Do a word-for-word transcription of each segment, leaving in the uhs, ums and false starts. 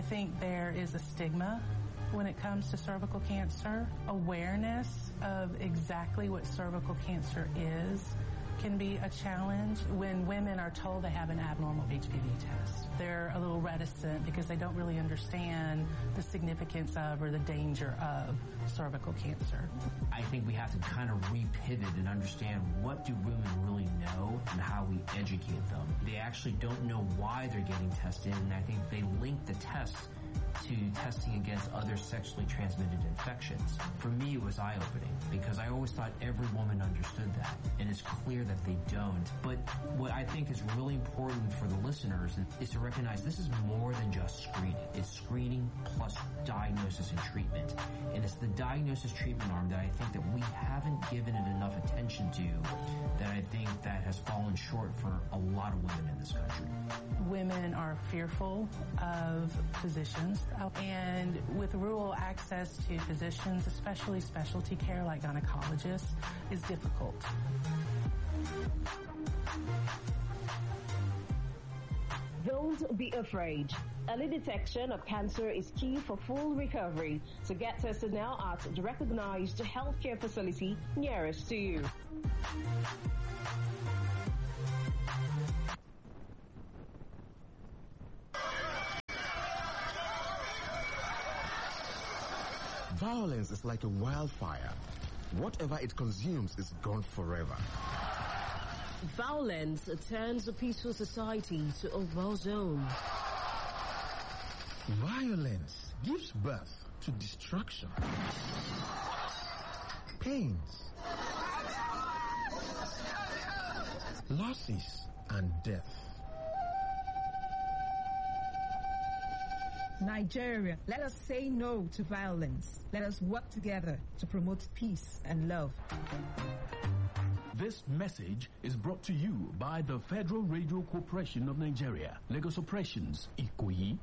I think there is a stigma when it comes to cervical cancer. Awareness of exactly what cervical cancer is can be a challenge. When women are told they have an abnormal H P V test, they're a little reticent because they don't really understand the significance of or the danger of cervical cancer. I think we have to kind of re-pivot and understand what do women really know and how we educate them. They actually don't know why they're getting tested, and I think they link the test to testing against other sexually transmitted infections. For me, it was eye-opening because I always thought every woman understood that, and it's clear that they don't. But what I think is really important for the listeners is to recognize this is more than just screening. It's screening plus diagnosis and treatment. And it's the diagnosis treatment arm that I think that we haven't given it enough attention to, that I think that has fallen short for a lot of women in this country. Women are fearful of physicians, and with rural access to physicians, especially specialty care like gynecologists, is difficult. Don't be afraid. Early detection of cancer is key for full recovery. So get tested now at the recognized healthcare facility nearest to you. Violence is like a wildfire. Whatever it consumes is gone forever. Violence turns a peaceful society to a war zone. Violence gives birth to destruction, pains, losses, and death. Nigeria, let us say no to violence. Let us work together to promote peace and love. This message is brought to you by the Federal Radio Corporation of Nigeria, Lagos Operations, Ikoyi.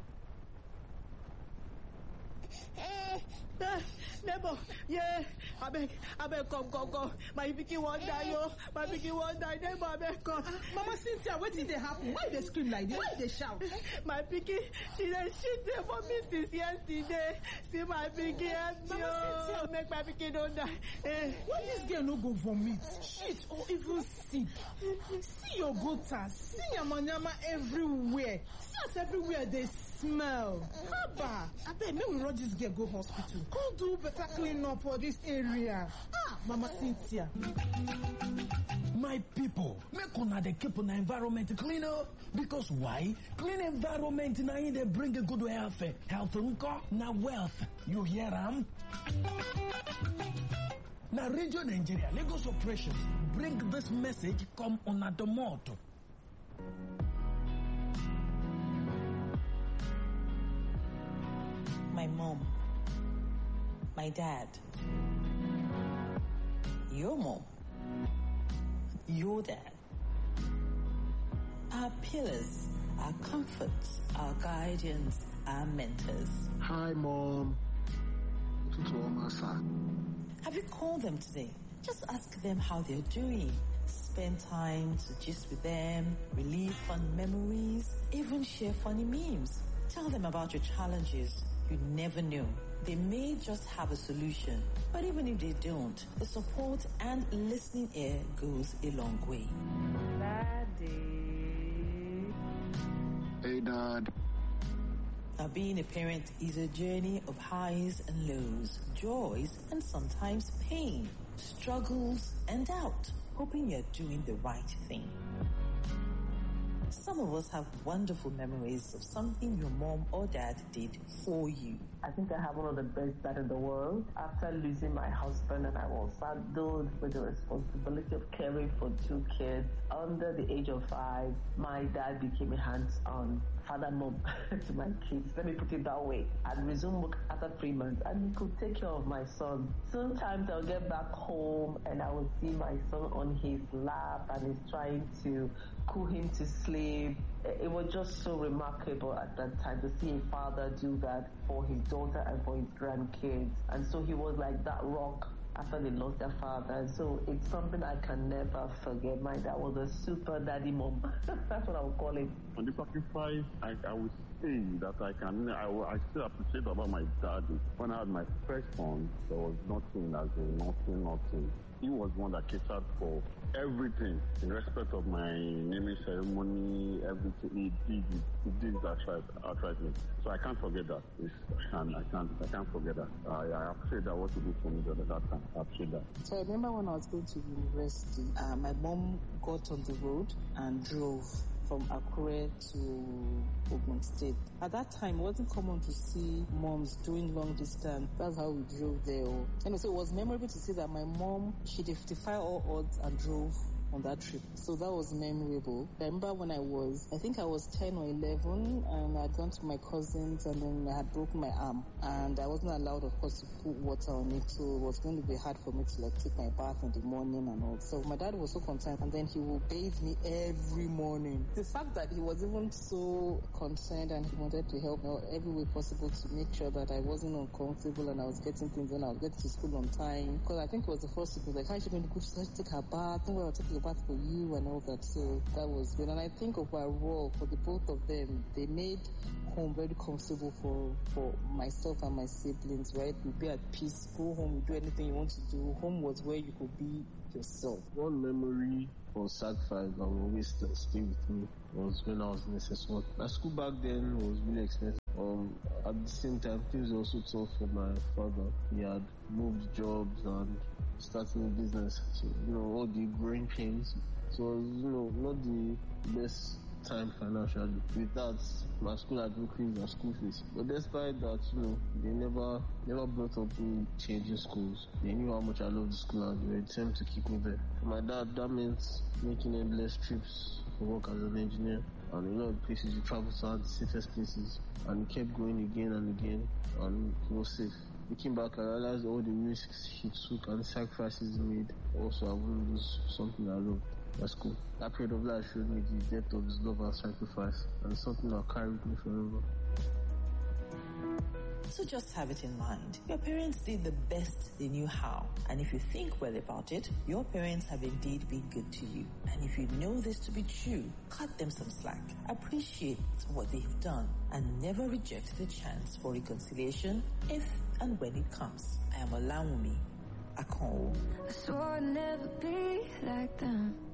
Neighbor, yeah, I beg, I beg, come, come, come. My picky won't die, yo. My picky won't die, neighbor, I beg, come. Uh, Mama Cynthia, what did they happen? Why they scream like this? Why they shout? My picky, she did shit there for me since yesterday. See my picky, Mama Cynthia, make my picky don't die. Eh. Why this girl no go vomit, shit, or even sick? See your gutters, see yama yama everywhere. See us everywhere they smell. Haba, I bet me we rush this girl go hospital. Go do better clean up for this area. Ah, Mama Cynthia. My people, make una dey keep una environment clean up. Because why? Clean environment na in dey bring a good health. Health nko na wealth. You hear am? Na Radio Nigeria, Lagos Operations bring this message come una the motto. My mom, my dad, your mom, your dad, our pillars, our comforts, our guardians, our mentors. Hi, Mom. Have you called them today? Just ask them how they're doing. Spend time to gist with them, relieve fun memories, even share funny memes. Tell them about your challenges. You never know. They may just have a solution. But even if they don't, the support and listening ear goes a long way. Daddy. Hey, Dad. Now, being a parent is a journey of highs and lows, joys and sometimes pain, struggles and doubt, hoping you're doing the right thing. Some of us have wonderful memories of something your mom or dad did for you. I think I have one of the best dads in the world. After losing my husband and I was saddled with the responsibility of caring for two kids, under the age of five, my dad became a hands-on father mom to my kids. Let me put it that way. I'd resume work after three months and he could take care of my son. Sometimes I'll get back home and I will see my son on his lap and he's trying to cool him to sleep. It was just so remarkable at that time to see a father do that for his daughter and for his grandkids. And so he was like that rock after they lost their father. So it's something I can never forget. My dad was a super daddy mom. That's what I would call it. On the sacrifice, I, I would say that I can, I, I still appreciate about my dad. When I had my first son, there was nothing as in nothing, nothing. He was one that catered for everything in respect of my naming ceremony, everything. He did it. He did it outright, outrightly. So I can't forget that. It's, I can't, I can't, I can't forget that. I, I appreciate that what he did for me at that time. I appreciate that. So I remember when I was going to university, uh, my mom got on the road and drove from Akure to Ogun State. At that time, it wasn't common to see moms doing long distance. That's how we drove there. And so it was memorable to see that my mom, she did defy all odds and drove on that trip. So that was memorable. I remember when I was, I think I was ten or eleven, and I had gone to my cousins, and then I had broken my arm. And I wasn't allowed, of course, to put water on it, so it was going to be hard for me to like take my bath in the morning and all. So my dad was so concerned, and then he would bathe me every morning. The fact that he was even so concerned and he wanted to help me out every way possible to make sure that I wasn't uncomfortable and I was getting things and I was getting to school on time. Because I think it was the first thing, like, how is she going to go to take her bath? I will take the bath for you and all that. So that was good. And I think overall, for the both of them, they made home very comfortable for, for myself and my siblings, right? We'd be at peace, go home, you do anything you want to do. Home was where you could be yourself. One memory for sacrifice that will always stay with me was when I was in S S one. My school back then was really expensive. Um, at the same time, things were also tough for my father. He had moved jobs and starting a business. So, you know, all the growing pains. So, you know, not the best time financially. With that, my school had increased their school fees. But despite that, you know, they never never brought up me changing schools. They knew how much I loved the school and they were determined to keep me there. For my dad, that meant making endless trips for work as an engineer. And a lot of places you travel to are the safest places. And he kept going again and again, and he was safe. Looking back, I realized all the risks he took and the sacrifices he made. Also, I wouldn't lose something I loved. That's cool. That period of life showed me the depth of his love and sacrifice, and it's something I'll carry with me forever. So just have it in mind. Your parents did the best they knew how. And if you think well about it, your parents have indeed been good to you. And if you know this to be true, cut them some slack. Appreciate what they've done and never reject the chance for reconciliation if and when it comes. I am Olawumi Akonwo. I swore I'd never be like them.